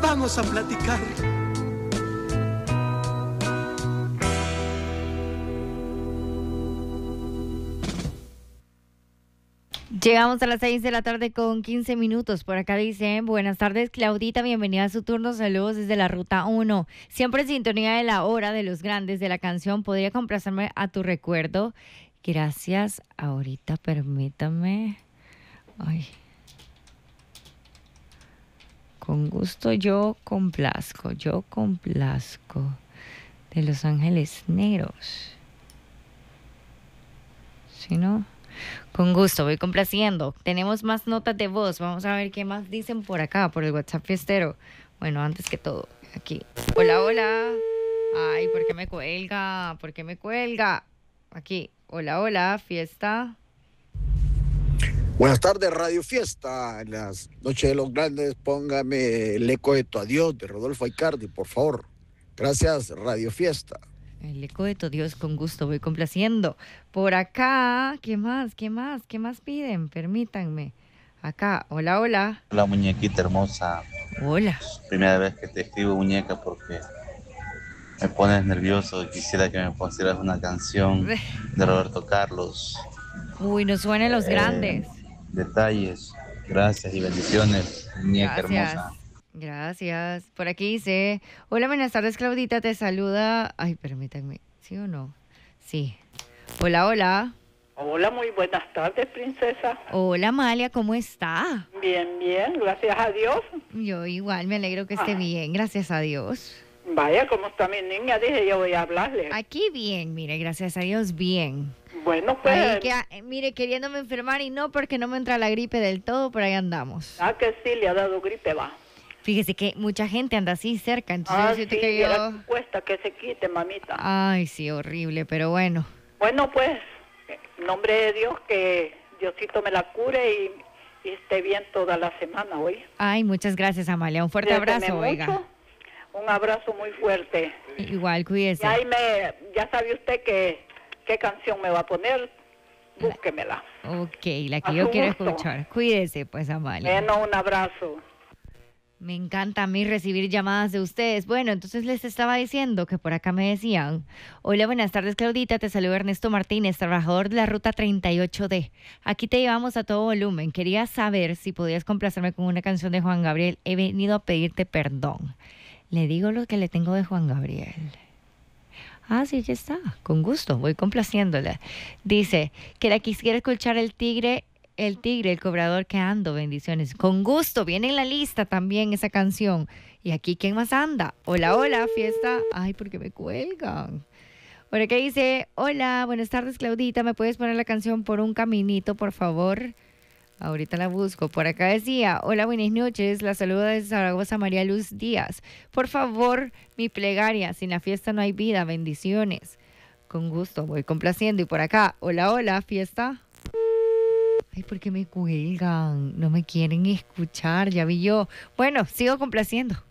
vamos a platicar. Llegamos a las 6 de la tarde con 15 minutos. Por acá dicen, buenas tardes, Claudita, bienvenida a su turno, saludos desde la Ruta 1. Siempre en sintonía de la hora de los grandes de la canción, ¿podría complacerme a tu recuerdo? Gracias, ahorita permítame. Ay. Con gusto yo complazco. De Los Ángeles Negros. ¿Sí, no? Con gusto, voy complaciendo. Tenemos más notas de voz. Vamos a ver qué más dicen por acá, por el WhatsApp fiestero. Bueno, antes que todo, aquí. Hola, hola. Ay, ¿por qué me cuelga? ¿Por qué me cuelga? Aquí. Hola, hola, fiesta. Buenas tardes, Radio Fiesta. En las noches de los grandes, póngame el eco de tu adiós de Rodolfo Aicardi, por favor. Gracias, Radio Fiesta. El eco de tu Dios, con gusto, voy complaciendo. Por acá, ¿qué más piden? Permítanme. Acá, hola, hola. Hola, muñequita hermosa. Hola. Primera vez que te escribo, muñeca, porque me pones nervioso. Quisiera que me pusieras una canción de Roberto Carlos. Uy, nos suenan los grandes. Detalles. Gracias y bendiciones, muñeca hermosa. Gracias. Por aquí dice, hola, buenas tardes, Claudita, te saluda. Ay, permítanme, ¿sí o no? Sí. Hola, hola. Hola, muy buenas tardes, princesa. Hola, Amalia, ¿cómo está? Bien, bien, gracias a Dios. Yo igual, me alegro que esté bien, gracias a Dios. Vaya, ¿cómo está mi niña? Dije, yo voy a hablarle. Aquí bien, mire, gracias a Dios, bien. Bueno, pues... Ahí mire, queriéndome enfermar y no porque no me entra la gripe del todo, pero ahí andamos. Ah, que sí, le ha dado gripe, va. Fíjese que mucha gente anda así cerca, entonces sí, que yo... cuesta que se quite, mamita. Ay, sí, horrible, pero bueno. Bueno, pues, en nombre de Dios, que Diosito me la cure y esté bien toda la semana hoy. Ay, muchas gracias, Amalia. Un fuerte abrazo, oiga. Un abrazo muy fuerte. Igual, cuídese. Ya sabe usted qué canción me va a poner. Búsquemela. Ok, la que yo quiero escuchar. Cuídese, pues, Amalia. Bueno, un abrazo. Me encanta a mí recibir llamadas de ustedes. Bueno, entonces les estaba diciendo que por acá me decían, hola, buenas tardes, Claudita, te saluda Ernesto Martínez, trabajador de la Ruta 38D. Aquí te llevamos a todo volumen. Quería saber si podías complacerme con una canción de Juan Gabriel. He venido a pedirte perdón. Le digo lo que le tengo de Juan Gabriel. Ah, sí, ya está. Con gusto, voy complaciéndola. Dice que la quisiera escuchar el tigre, el cobrador que ando, bendiciones. Con gusto, viene en la lista también esa canción. Y aquí, ¿quién más anda? Hola, hola, fiesta. Ay, ¿por qué me cuelgan? Por acá dice, hola, buenas tardes, Claudita, ¿me puedes poner la canción Por un Caminito, por favor? Ahorita la busco. Por acá decía, hola, buenas noches, la saluda desde Zaragoza, María Luz Díaz. Por favor, mi plegaria, sin la fiesta no hay vida, bendiciones. Con gusto, voy complaciendo. Y por acá, hola, hola, fiesta. Ay, ¿por qué me cuelgan? No me quieren escuchar, ya vi yo. Bueno, sigo complaciendo.